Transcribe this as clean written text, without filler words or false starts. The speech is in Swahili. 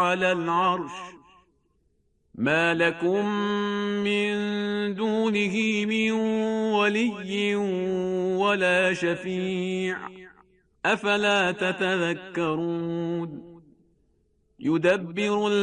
على العرش ما لكم من دونه من ولي ولا شفيع أفلا تتذكرون يدبر